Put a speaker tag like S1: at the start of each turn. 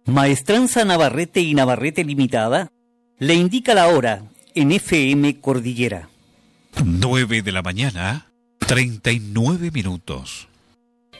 S1: Maestranza Navarrete y Navarrete Limitada le indica la hora en FM Cordillera.
S2: 9 de la mañana, 39 minutos.